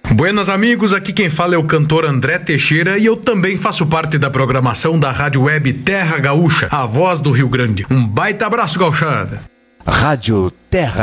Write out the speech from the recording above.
Buenas amigos, aqui quem fala é o cantor André Teixeira e eu também faço parte da programação da Rádio Web Terra Gaúcha, a voz do Rio Grande. Um baita abraço, gauchada! Rádio Terra